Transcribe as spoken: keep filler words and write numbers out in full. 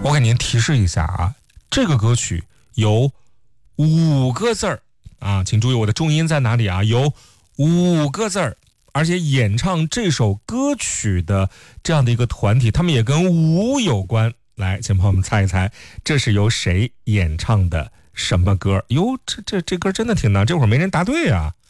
我给您提示一下啊，这个歌曲有五个字儿啊，请注意我的重音在哪里啊？有五个字儿，而且演唱这首歌曲的这样的一个团体，他们也跟舞有关。来，请朋友们猜一猜，这是由谁演唱的什么歌？哟，这这这歌真的挺难，这会儿没人答对啊。